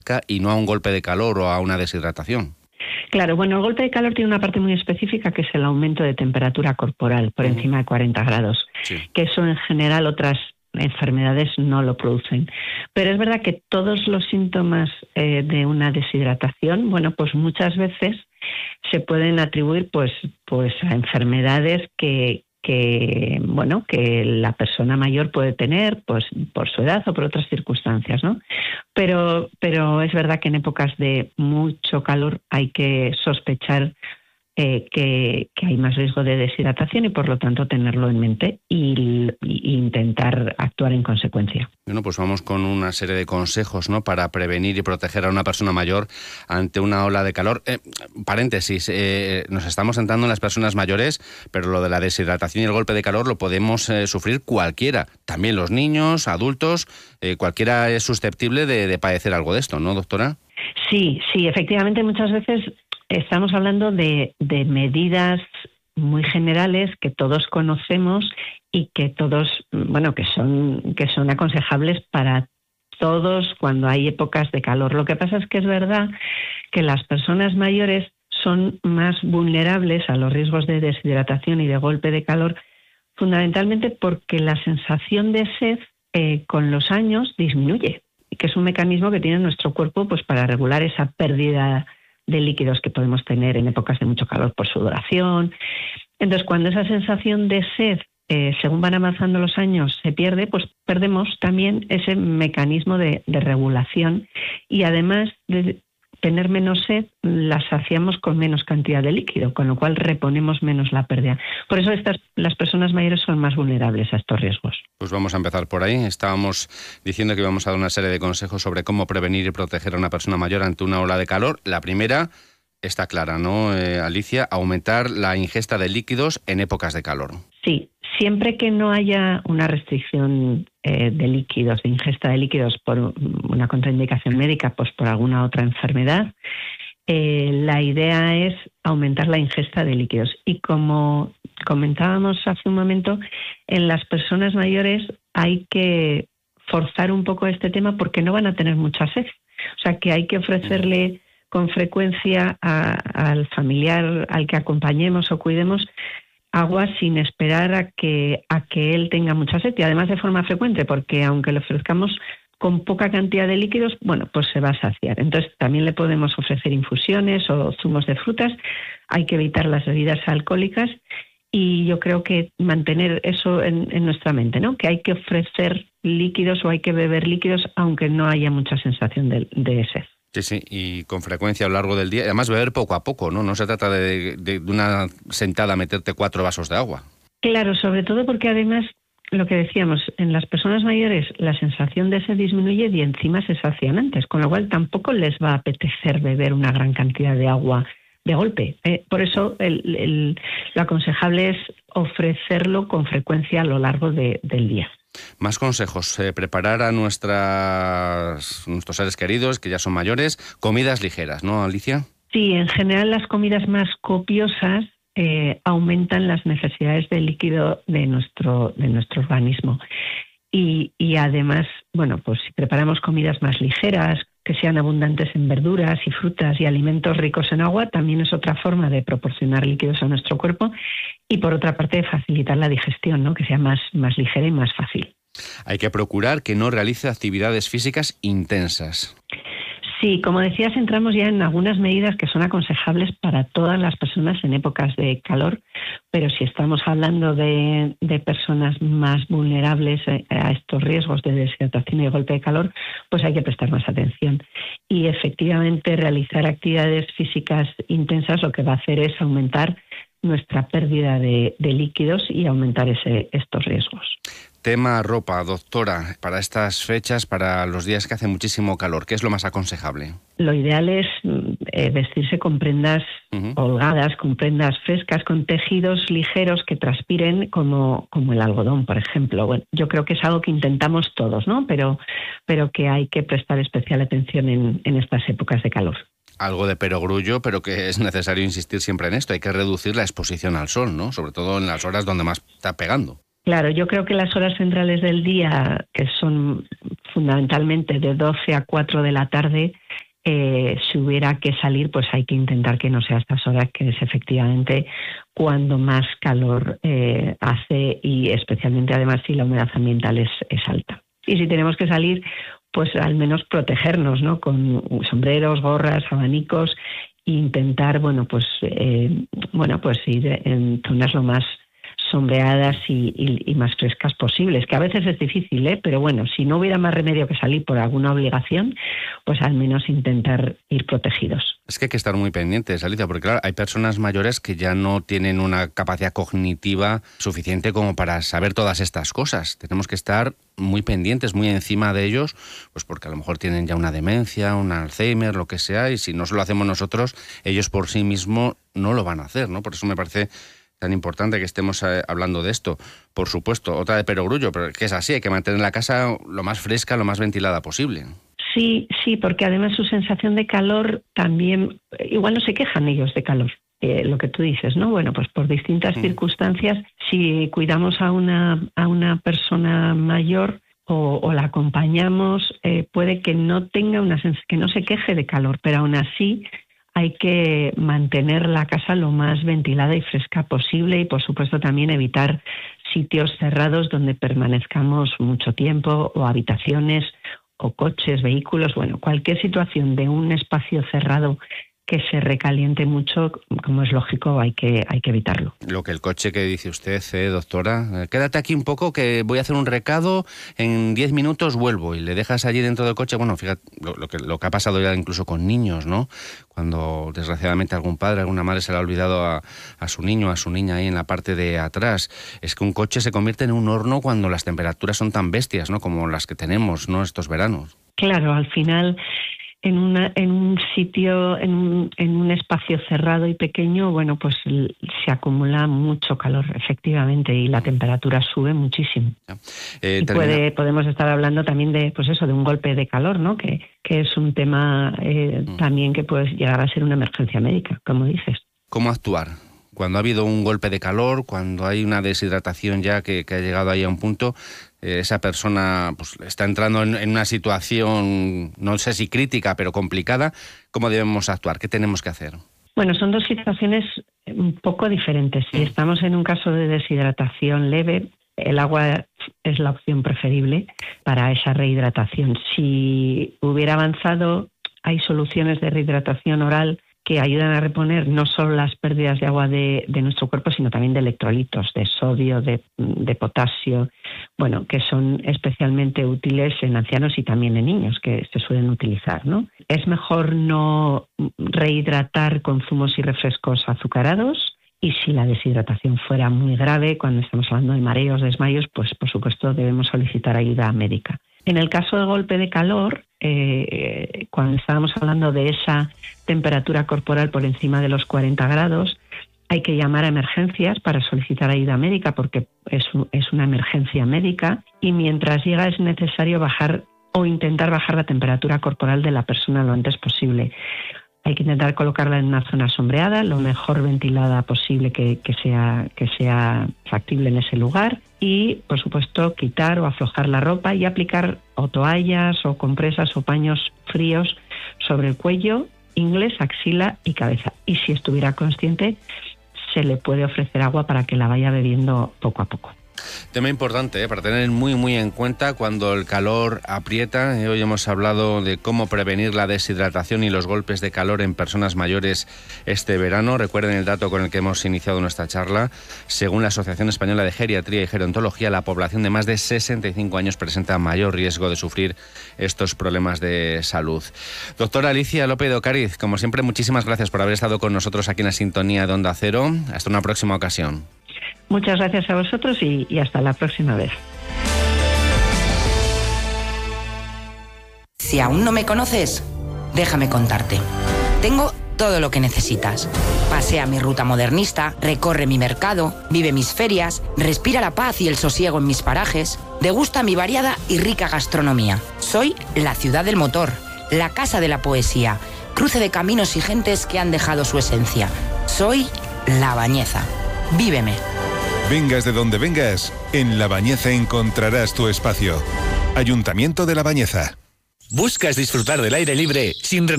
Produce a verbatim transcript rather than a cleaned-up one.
y no a un golpe de calor o a una deshidratación. Claro, bueno, el golpe de calor tiene una parte muy específica que es el aumento de temperatura corporal por uh-huh. encima de cuarenta grados, sí. que eso en general otras enfermedades no lo producen. Pero es verdad que todos los síntomas eh, de una deshidratación, bueno, pues muchas veces se pueden atribuir pues, pues a enfermedades que, que, bueno, que la persona mayor puede tener pues, por su edad o por otras circunstancias, ¿no? Pero, pero es verdad que en épocas de mucho calor hay que sospechar eh, que, que hay más riesgo de deshidratación y por lo tanto tenerlo en mente y, y intentar actuar en consecuencia. Bueno, pues vamos con una serie de consejos, ¿no?, para prevenir y proteger a una persona mayor ante una ola de calor. Eh, paréntesis, eh, nos estamos centrando en las personas mayores, pero lo de la deshidratación y el golpe de calor lo podemos eh, sufrir cualquiera, también los niños, adultos, eh, cualquiera es susceptible de, de padecer algo de esto, ¿no, doctora? Sí, sí, efectivamente muchas veces estamos hablando de, de medidas muy generales que todos conocemos y que todos, bueno, que son que son aconsejables para todos cuando hay épocas de calor. Lo que pasa es que es verdad que las personas mayores son más vulnerables a los riesgos de deshidratación y de golpe de calor, fundamentalmente porque la sensación de sed eh, con los años disminuye, que es un mecanismo que tiene nuestro cuerpo pues para regular esa pérdida de líquidos que podemos tener en épocas de mucho calor por sudoración. Entonces, cuando esa sensación de sed, eh, según van avanzando los años, se pierde, pues perdemos también ese mecanismo de, de regulación y además de tener menos sed, la saciamos con menos cantidad de líquido, con lo cual reponemos menos la pérdida. Por eso estas, las personas mayores son más vulnerables a estos riesgos. Pues vamos a empezar por ahí. Estábamos diciendo que íbamos a dar una serie de consejos sobre cómo prevenir y proteger a una persona mayor ante una ola de calor. La primera está clara, ¿no, eh, Alicia? Aumentar la ingesta de líquidos en épocas de calor. Sí, siempre que no haya una restricción eh, de líquidos, de ingesta de líquidos por una contraindicación médica, pues por alguna otra enfermedad, eh, la idea es aumentar la ingesta de líquidos. Y como comentábamos hace un momento, en las personas mayores hay que forzar un poco este tema porque no van a tener mucha sed. O sea, que hay que ofrecerle con frecuencia a, al familiar al que acompañemos o cuidemos agua sin esperar a que a que él tenga mucha sed y además de forma frecuente, porque aunque le ofrezcamos con poca cantidad de líquidos, bueno, pues se va a saciar. Entonces también le podemos ofrecer infusiones o zumos de frutas. Hay que evitar las bebidas alcohólicas y yo creo que mantener eso en, en nuestra mente, ¿no? Que hay que ofrecer líquidos o hay que beber líquidos aunque no haya mucha sensación de, de sed. Sí, sí, y con frecuencia a lo largo del día. Además, beber poco a poco, ¿no? No se trata de, de, de una sentada meterte cuatro vasos de agua. Claro, sobre todo porque además, lo que decíamos, en las personas mayores la sensación de sed disminuye y encima se sacian antes, con lo cual tampoco les va a apetecer beber una gran cantidad de agua de golpe. Eh, por eso el, el, lo aconsejable es ofrecerlo con frecuencia a lo largo de, del día. Más consejos, eh, preparar a nuestras, nuestros seres queridos, que ya son mayores, comidas ligeras, ¿no, Alicia? Sí, en general las comidas más copiosas eh, aumentan las necesidades de líquido de nuestro, de nuestro organismo. Y, y además, bueno, pues si preparamos comidas más ligeras, que sean abundantes en verduras y frutas y alimentos ricos en agua, también es otra forma de proporcionar líquidos a nuestro cuerpo y por otra parte facilitar la digestión, ¿no? Que sea más, más ligera y más fácil. Hay que procurar que no realice actividades físicas intensas. Sí, como decías, entramos ya en algunas medidas que son aconsejables para todas las personas en épocas de calor, pero si estamos hablando de, de personas más vulnerables a estos riesgos de deshidratación y de golpe de calor, pues hay que prestar más atención. Y efectivamente realizar actividades físicas intensas lo que va a hacer es aumentar nuestra pérdida de, de líquidos y aumentar ese, estos riesgos. Tema ropa, doctora, para estas fechas, para los días que hace muchísimo calor, ¿qué es lo más aconsejable? Lo ideal es eh, vestirse con prendas uh-huh. holgadas, con prendas frescas, con tejidos ligeros que transpiren como, como el algodón, por ejemplo. Bueno, yo creo que es algo que intentamos todos, ¿no? Pero, pero que hay que prestar especial atención en, en estas épocas de calor. Algo de perogrullo, pero que es necesario insistir siempre en esto. Hay que reducir la exposición al sol, ¿no? Sobre todo en las horas donde más está pegando. Claro, yo creo que las horas centrales del día, que son fundamentalmente de doce a cuatro de la tarde, eh, si hubiera que salir, pues hay que intentar que no sea a estas horas, que es efectivamente cuando más calor eh, hace, y especialmente además si la humedad ambiental es, es alta. Y si tenemos que salir, pues al menos protegernos, ¿no? Con sombreros, gorras, abanicos, e intentar, bueno, pues, eh, bueno, pues ir en zonas lo más sombreadas y, y, y más frescas posibles, que a veces es difícil, ¿eh? Pero bueno, si no hubiera más remedio que salir por alguna obligación, pues al menos intentar ir protegidos. Es que hay que estar muy pendientes, Alicia, porque claro, hay personas mayores que ya no tienen una capacidad cognitiva suficiente como para saber todas estas cosas. Tenemos que estar muy pendientes, muy encima de ellos, pues porque a lo mejor tienen ya una demencia, un Alzheimer, lo que sea, y si no se lo hacemos nosotros, ellos por sí mismos no lo van a hacer, ¿no? Por eso me parece tan importante que estemos eh, hablando de esto. Por supuesto, otra de perogrullo, pero que es así, hay que mantener la casa lo más fresca, lo más ventilada posible. Sí, sí, porque además su sensación de calor también, igual no se quejan ellos de calor, eh, lo que tú dices, ¿no? Bueno, pues por distintas mm. circunstancias, si cuidamos a una, a una persona mayor o, o la acompañamos, eh, puede que no tenga una sens- que no se queje de calor, pero aún así hay que mantener la casa lo más ventilada y fresca posible, y por supuesto también evitar sitios cerrados donde permanezcamos mucho tiempo, o habitaciones o coches, vehículos, bueno, cualquier situación de un espacio cerrado que se recaliente mucho, como es lógico, hay que, hay que evitarlo. Lo que el coche que dice usted, eh, doctora, quédate aquí un poco que voy a hacer un recado, en diez minutos vuelvo, y le dejas allí dentro del coche. Bueno, fíjate lo, lo, que, lo que ha pasado ya incluso con niños, ¿no? Cuando desgraciadamente algún padre, alguna madre se le ha olvidado a, a su niño, a su niña ahí en la parte de atrás. Es que un coche se convierte en un horno cuando las temperaturas son tan bestias, ¿no? Como las que tenemos, ¿no? Estos veranos. Claro, al final, en una en un sitio, en un, en un espacio cerrado y pequeño, bueno, pues se acumula mucho calor, efectivamente, y la temperatura sube muchísimo. Eh, y puede, podemos estar hablando también de, pues eso, de un golpe de calor, ¿no? Que, que es un tema eh, mm. también que puede llegar a ser una emergencia médica, como dices. ¿Cómo actuar cuando ha habido un golpe de calor, cuando hay una deshidratación ya que, que ha llegado ahí a un punto? Eh, esa persona pues está entrando en, en una situación, no sé si crítica, pero complicada. ¿Cómo debemos actuar? ¿Qué tenemos que hacer? Bueno, son dos situaciones un poco diferentes. Si estamos en un caso de deshidratación leve, el agua es la opción preferible para esa rehidratación. Si hubiera avanzado, hay soluciones de rehidratación oral que ayudan a reponer no solo las pérdidas de agua de, de nuestro cuerpo, sino también de electrolitos, de sodio, de, de potasio, bueno, que son especialmente útiles en ancianos y también en niños, que se suelen utilizar, ¿no? Es mejor no rehidratar con zumos y refrescos azucarados, y si la deshidratación fuera muy grave, cuando estamos hablando de mareos, desmayos, pues por supuesto debemos solicitar ayuda médica. En el caso del golpe de calor, eh, cuando estábamos hablando de esa temperatura corporal por encima de los cuarenta grados, hay que llamar a emergencias para solicitar ayuda médica, porque es, es una emergencia médica, y mientras llega es necesario bajar o intentar bajar la temperatura corporal de la persona lo antes posible. Hay que intentar colocarla en una zona sombreada, lo mejor ventilada posible que, que, sea, que sea factible en ese lugar, y, por supuesto, quitar o aflojar la ropa y aplicar o toallas o compresas o paños fríos sobre el cuello, ingles, axila y cabeza. Y si estuviera consciente, se le puede ofrecer agua para que la vaya bebiendo poco a poco. Tema importante, ¿eh? Para tener muy muy en cuenta cuando el calor aprieta. Hoy hemos hablado de cómo prevenir la deshidratación y los golpes de calor en personas mayores este verano. Recuerden el dato con el que hemos iniciado nuestra charla. Según la Asociación Española de Geriatría y Gerontología, la población de más de sesenta y cinco años presenta mayor riesgo de sufrir estos problemas de salud. Doctora Alicia López de Ocariz, como siempre, muchísimas gracias por haber estado con nosotros aquí en la sintonía de Onda Cero. Hasta una próxima ocasión. Muchas gracias a vosotros y, y hasta la próxima vez. Si aún no me conoces, déjame contarte. Tengo todo lo que necesitas. Pasea mi ruta modernista, recorre mi mercado, vive mis ferias, respira la paz y el sosiego en mis parajes, degusta mi variada y rica gastronomía. Soy la ciudad del motor, la casa de la poesía, cruce de caminos y gentes que han dejado su esencia. Soy La Bañeza. Víveme. Vengas de donde vengas, en La Bañeza encontrarás tu espacio. Ayuntamiento de La Bañeza. ¿Buscas disfrutar del aire libre sin